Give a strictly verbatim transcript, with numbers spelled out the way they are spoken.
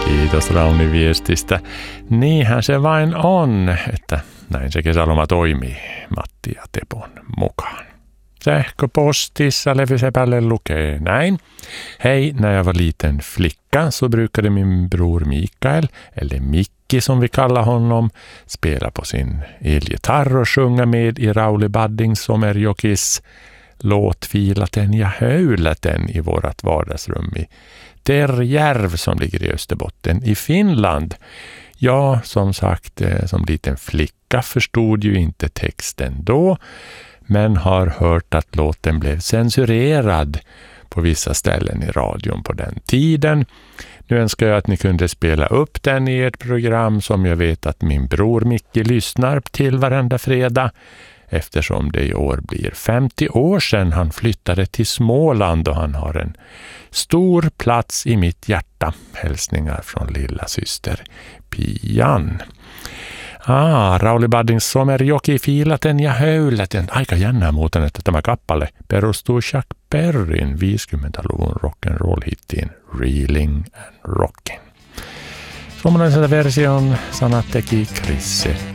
Kiitos Rauni viestistä. Niinhän se vain on, että näin se kesäloma toimii Matti ja Tepon mukaan. Sähköpostissa Levysepälle lukee näin. Hej, när jag var liten flicka så brukade min bror Mikael, eller Micki som vi kallar honom, spela på sin elgitarr och sjunga med i Rauli Baddings Sommerjokis låt Filaten ja höyläten i vårat vardagsrum i Terjärv som ligger i Österbotten i Finland. Jag, som sagt, som liten flicka förstod ju inte texten då, men har hört att låten blev censurerad på vissa ställen i radion på den tiden. Nu önskar jag att ni kunde spela upp den i ert program som jag vet att min bror Micke lyssnar till varenda fredag, eftersom det i år blir femtio år sedan han flyttade till Småland och han har en stor plats i mitt hjärta. Hälsningar från lilla syster Pian. Ah, Rauli Baddings Sommerjoki Filaten ja höyläten. Aika jännää muuten, että tämä kappale perustuu Chuck Berryn viisikymmentäluvun rock'n'roll-hittiin Reeling and Rockin'. Suomalaisella version sanat teki Krisse